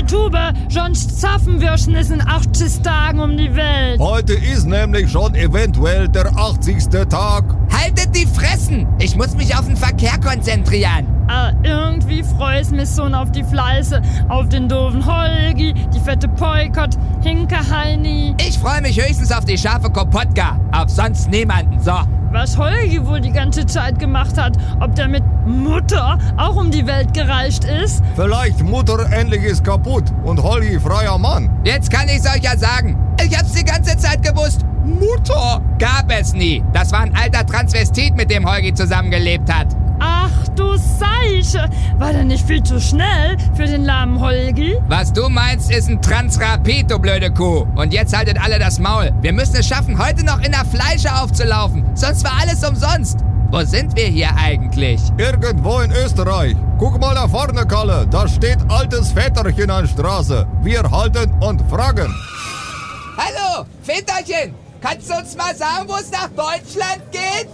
Tube, sonst schaffen wir es nicht in 80 Tagen um die Welt. Heute ist nämlich schon eventuell der 80. Tag. Haltet die Fressen! Ich muss mich auf den Verkehr konzentrieren. Irgendwie freu ich mich schon auf die Fleiße, auf den doofen Holgi, die fette Peukert, Hinke Heini. Ich freue mich höchstens auf die scharfe Kopotka, auf sonst niemanden, so. Was Holgi wohl die ganze Zeit gemacht hat, ob der mit Mutter auch um die Welt gereist ist? Vielleicht Mutter endlich ist kaputt und Holgi freier Mann. Jetzt kann ich's euch ja sagen. Ich hab's die ganze Zeit gewusst. Mutter gab es nie. Das war ein alter Transvestit, mit dem Holgi zusammengelebt hat. Ach du Seiche, war der nicht viel zu schnell für den lahmen Holgi? Was du meinst, ist ein Transrapid, du blöde Kuh. Und jetzt haltet alle das Maul. Wir müssen es schaffen, heute noch in der Fleische aufzulaufen. Sonst war alles umsonst. Wo sind wir hier eigentlich? Irgendwo in Österreich. Guck mal da vorne, Kalle. Da steht altes Väterchen an der Straße. Wir halten und fragen. Hallo, Väterchen. Kannst du uns mal sagen, wo es nach Deutschland geht?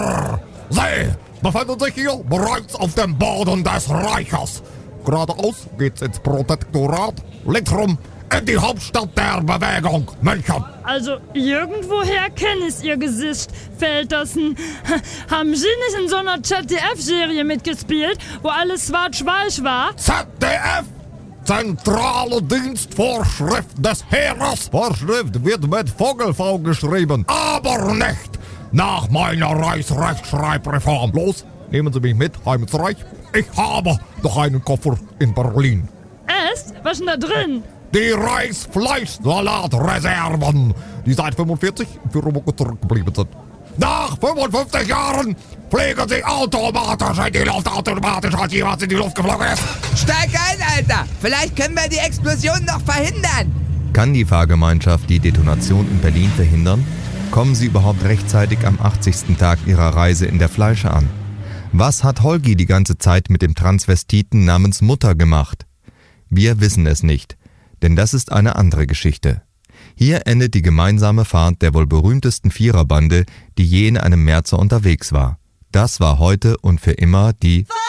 Sie befinden sich hier bereits auf dem Boden des Reiches. Geradeaus geht's ins Protektorat. Links rum in die Hauptstadt der Bewegung, München. Also irgendwoher kenne ich ihr Gesicht, Feltersen. Haben Sie nicht in so einer ZDF-Serie mitgespielt, wo alles schwarz-weiß war? ZDF? Zentrale Dienstvorschrift des Heeres. Vorschrift wird mit Vogelv geschrieben, aber nicht nach meiner Reichsrechtschreibreform. Los, nehmen Sie mich mit, heim ins Reich. Ich habe noch einen Koffer in Berlin. Echt? Was ist denn da drin? Die Reichsfleischsalatreserven, die seit 45 für Roboter zurückgeblieben sind. Nach 55 Jahren fliegen sie automatisch in die Luft, automatisch als jemand in die Luft geflogen ist. Steig ein, Alter! Vielleicht können wir die Explosion noch verhindern! Kann die Fahrgemeinschaft die Detonation in Berlin verhindern? Kommen sie überhaupt rechtzeitig am 80. Tag ihrer Reise in der Fleische an? Was hat Holgi die ganze Zeit mit dem Transvestiten namens Mutter gemacht? Wir wissen es nicht, denn das ist eine andere Geschichte. Hier endet die gemeinsame Fahrt der wohl berühmtesten Viererbande, die je in einem Märzer unterwegs war. Das war heute und für immer die